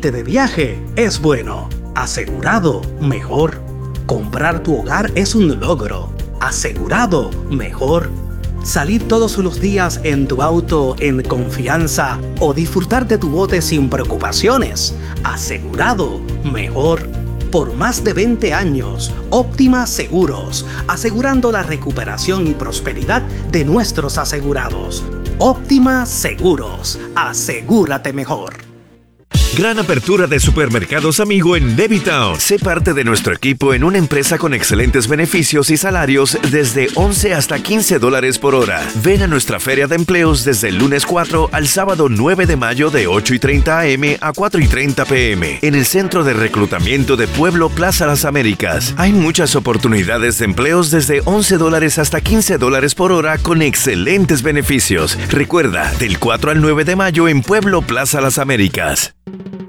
irte de viaje es bueno. Asegurado, mejor. Comprar tu hogar es un logro. Asegurado, mejor. Salir todos los días en tu auto en confianza o disfrutar de tu bote sin preocupaciones. Asegurado, mejor. Por más de 20 años, Óptima Seguros, asegurando la recuperación y prosperidad de nuestros asegurados. Óptima Seguros, asegúrate mejor. Gran apertura de Supermercados Amigo en Levittown. Sé parte de nuestro equipo en una empresa con excelentes beneficios y salarios desde $11 hasta $15 por hora. Ven a nuestra feria de empleos desde el lunes 4 al sábado 9 de mayo de 8:30 a.m. a 4:30 p.m. en el Centro de Reclutamiento de Pueblo Plaza Las Américas. Hay muchas oportunidades de empleos desde $11 hasta $15 por hora con excelentes beneficios. Recuerda, del 4 al 9 de mayo en Pueblo Plaza Las Américas.